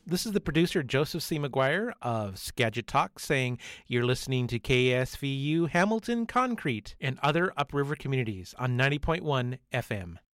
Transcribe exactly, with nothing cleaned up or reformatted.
This is the producer, Joseph C. McGuire of Skagit Talk, saying you're listening to K S V U Hamilton Concrete and other upriver communities on ninety point one F M.